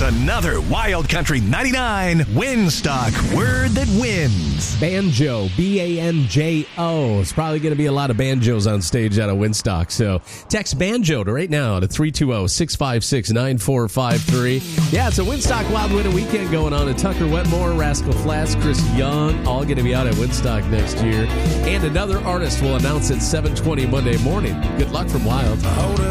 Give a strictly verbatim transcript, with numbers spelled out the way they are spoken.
another Wild Country ninety-nine Winstock Word That Wins. Banjo, B A N J O. It's probably going to be a lot of banjos on stage out of Winstock. So text banjo to right now to three two zero, six five six, nine four five three. Yeah, it's a Winstock Wild Winter Weekend going on. And Tucker Wetmore, Rascal Flatts, Chris Young, all going to be out at Winstock next year. And another artist will announce at seven twenty Monday morning. Good luck from Wild.